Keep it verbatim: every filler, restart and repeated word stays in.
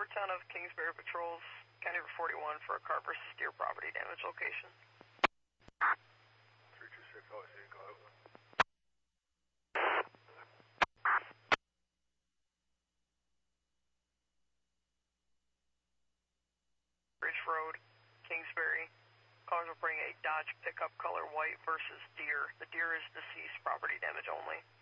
ten of Kingsbury Patrols, County Route forty-one for a car versus deer property damage location. three two six, oh, I see, go ahead. Ridge Road, Kingsbury. Cars reporting a Dodge pickup color white versus deer. The deer is deceased, property damage only.